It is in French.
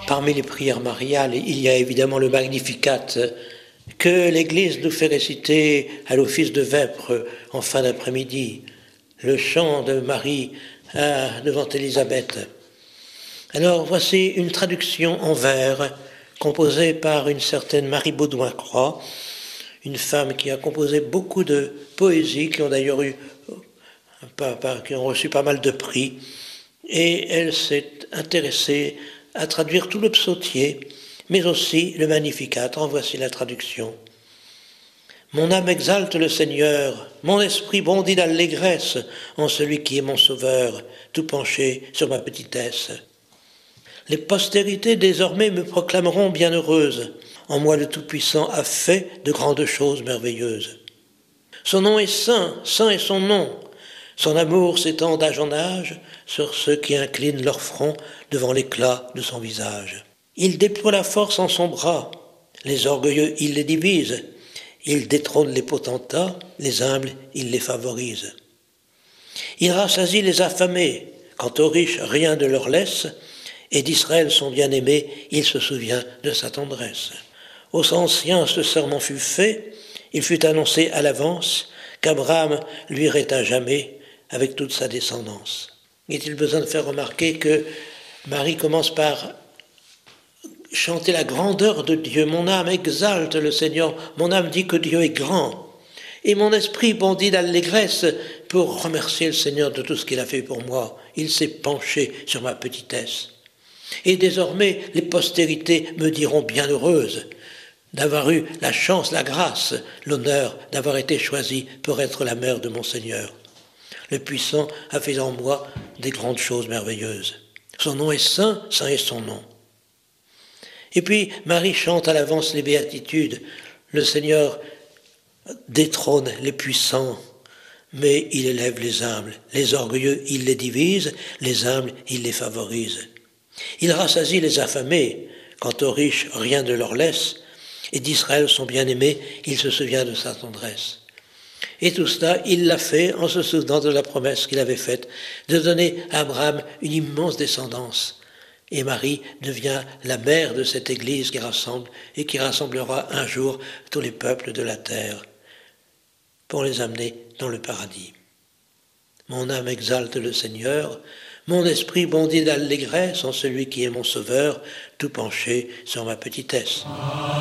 Parmi les prières mariales, il y a évidemment le Magnificat que l'Église nous fait réciter à l'office de vêpres en fin d'après-midi, le chant de Marie devant Élisabeth. Alors voici une traduction en vers composée par une certaine Marie Baudouin-Croix, une femme qui a composé beaucoup de poésies, qui ont d'ailleurs qui ont reçu pas mal de prix, et elle s'est intéressée à traduire tout le psautier, mais aussi le Magnificat. En voici la traduction. Mon âme exalte le Seigneur, mon esprit bondit d'allégresse en celui qui est mon sauveur, tout penché sur ma petitesse. Les postérités désormais me proclameront bienheureuse. En moi le Tout-Puissant a fait de grandes choses merveilleuses. Son nom est saint, saint est son nom. Son amour s'étend d'âge en âge sur ceux qui inclinent leur front devant l'éclat de son visage. Il déploie la force en son bras, les orgueilleux il les divise, il détrône les potentats, les humbles il les favorise. Il rassasie les affamés, quand aux riches rien ne leur laisse, et d'Israël son bien-aimé, il se souvient de sa tendresse. Aux anciens ce serment fut fait, il fut annoncé à l'avance qu'Abraham lui irait à jamais avec toute sa descendance. Est-il besoin de faire remarquer que Marie commence par chanter la grandeur de Dieu. Mon âme exalte le Seigneur, mon âme dit que Dieu est grand. Et mon esprit bondit d'allégresse pour remercier le Seigneur de tout ce qu'il a fait pour moi. Il s'est penché sur ma petitesse. Et désormais, les postérités me diront bienheureuse d'avoir eu la chance, la grâce, l'honneur d'avoir été choisie pour être la mère de mon Seigneur. Le Puissant a fait en moi des grandes choses merveilleuses. Son nom est saint, saint est son nom. Et puis, Marie chante à l'avance les béatitudes. Le Seigneur détrône les puissants, mais il élève les humbles. Les orgueilleux, il les divise, les humbles, il les favorise. Il rassasie les affamés, quant aux riches, rien ne leur laisse, et d'Israël, son bien-aimé, il se souvient de sa tendresse. Et tout cela, il l'a fait en se souvenant de la promesse qu'il avait faite de donner à Abraham une immense descendance. Et Marie devient la mère de cette Église qui rassemble et qui rassemblera un jour tous les peuples de la terre pour les amener dans le paradis. Mon âme exalte le Seigneur, mon esprit bondit d'allégresse en celui qui est mon sauveur, tout penché sur ma petitesse.